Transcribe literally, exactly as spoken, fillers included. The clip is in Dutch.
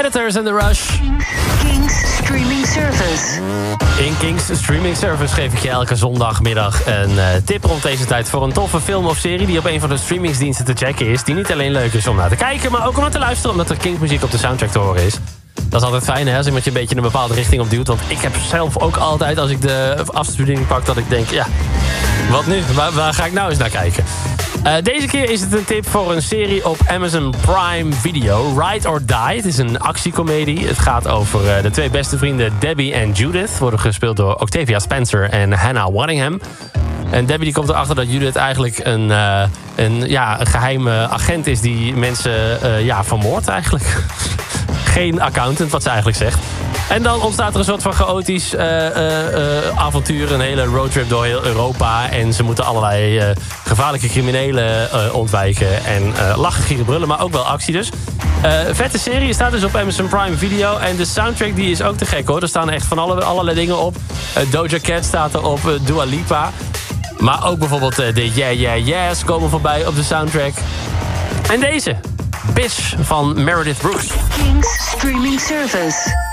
Editors and the Rush. Kings Streaming Service. In Kings Streaming Service geef ik je elke zondagmiddag een uh, tip rond deze tijd voor een toffe film of serie die op een van de streamingsdiensten te checken is. Die niet alleen leuk is om naar te kijken, maar ook om naar te luisteren, omdat er Kings muziek op de soundtrack te horen is. Dat is altijd fijn, hè, als iemand je een beetje een bepaalde richting op duwt. Want ik heb zelf ook altijd, als ik de afstudeering pak, dat ik denk, ja, wat nu? Waar, waar ga ik nou eens naar kijken? Uh, deze keer is het een tip voor een serie op Amazon Prime Video. Ride or Die. Het is een actiecomedie. Het gaat over uh, de twee beste vrienden Debbie en Judith. Worden gespeeld door Octavia Spencer en Hannah Waddingham. En Debbie die komt erachter dat Judith eigenlijk een, uh, een, ja, een geheime agent is die mensen uh, ja, vermoordt eigenlijk. Geen accountant, wat ze eigenlijk zegt. En dan ontstaat er een soort van chaotisch uh, uh, uh, avontuur. Een hele roadtrip door heel Europa. En ze moeten allerlei uh, gevaarlijke criminelen uh, ontwijken. En uh, lachen, gieren, brullen, maar ook wel actie dus. Uh, vette serie, staat dus op Amazon Prime Video. En de soundtrack die is ook te gek hoor. Er staan echt van alle, allerlei dingen op. Uh, Doja Cat staat erop, uh, Dua Lipa. Maar ook bijvoorbeeld uh, de Yeah Yeah Yeahs komen voorbij op de soundtrack. En deze, Bitch van Meredith Brooks. Kings Streaming Service.